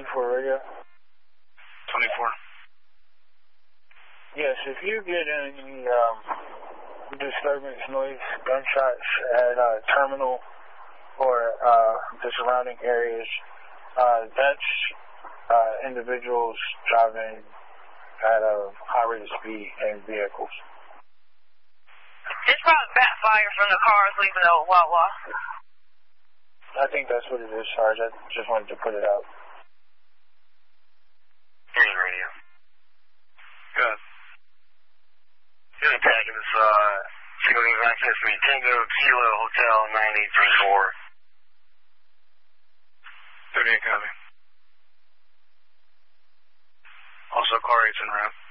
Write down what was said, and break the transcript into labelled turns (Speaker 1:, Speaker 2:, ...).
Speaker 1: 24 radio.
Speaker 2: 24.
Speaker 1: Yes, if you get any disturbance, noise, gunshots at terminal or the surrounding areas, that's individuals driving at a high rate of speed in vehicles.
Speaker 3: It's probably backfire from the cars leaving the Wawa.
Speaker 1: I think that's what it is, Sarge. I just wanted to put it out.
Speaker 2: Green radio. Good. Good antagonist, signal needs access to Tango Kilo Hotel 9834. 38 copy. Also, car 8's en route.